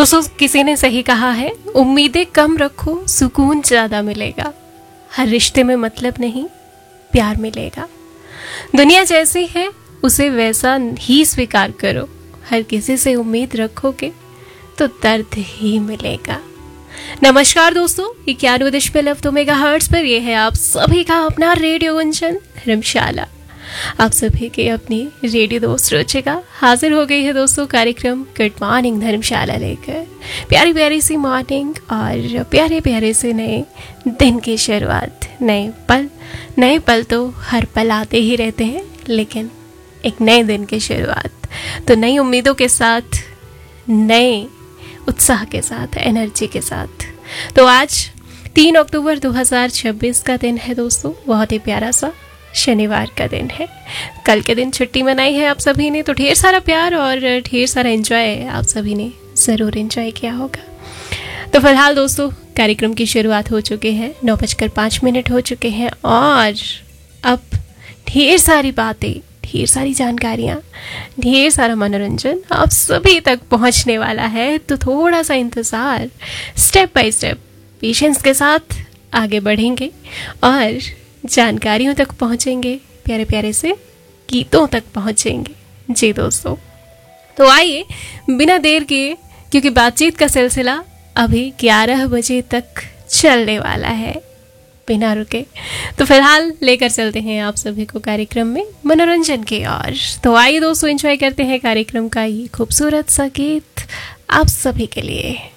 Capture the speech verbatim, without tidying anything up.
दोस्तों, किसी ने सही कहा है, उम्मीदें कम रखो सुकून ज़्यादा मिलेगा। हर रिश्ते में मतलब नहीं, प्यार मिलेगा। दुनिया जैसी है उसे वैसा ही स्वीकार करो। हर किसी से उम्मीद रखोगे तो दर्द ही मिलेगा। नमस्कार दोस्तों, इक्यानवे दशमलव दो मेगाहर्ट्ज़ पर यह है आप सभी का अपना रेडियो गुंजन धर्मशाला। आप सभी के अपनी रेडियो दोस्त रुचिका हाजिर हो गई है दोस्तों कार्यक्रम गुड मॉर्निंग धर्मशाला लेकर। प्यारी प्यारी सी मॉर्निंग और प्यारे प्यारे से नए दिन की शुरुआत। नए पल नए पल तो हर पल आते ही रहते हैं, लेकिन एक नए दिन की शुरुआत तो नई उम्मीदों के साथ, नए उत्साह के साथ, एनर्जी के साथ। तो आज तीन अक्टूबर दो हज़ार छब्बीस का दिन है दोस्तों। बहुत ही प्यारा सा शनिवार का दिन है। कल के दिन छुट्टी मनाई है आप सभी ने, तो ढेर सारा प्यार और ढेर सारा एंजॉय आप सभी ने ज़रूर एंजॉय किया होगा। तो फिलहाल दोस्तों कार्यक्रम की शुरुआत हो चुकी है, नौ बजकर पाँच मिनट हो चुके हैं और अब ढेर सारी बातें, ढेर सारी जानकारियाँ, ढेर सारा मनोरंजन आप सभी तक पहुँचने वाला है। तो थोड़ा सा इंतज़ार, स्टेप बाय स्टेप पेशेंस के साथ आगे बढ़ेंगे और जानकारियों तक पहुँचेंगे, प्यारे प्यारे से गीतों तक पहुँचेंगे। जी दोस्तों, तो आइए बिना देर किए, क्योंकि बातचीत का सिलसिला अभी ग्यारह बजे तक चलने वाला है बिना रुके। तो फिलहाल लेकर चलते हैं आप सभी को कार्यक्रम में मनोरंजन की ओर। तो आइए दोस्तों एंजॉय करते हैं कार्यक्रम का ये खूबसूरत सा गीत आप सभी के लिए।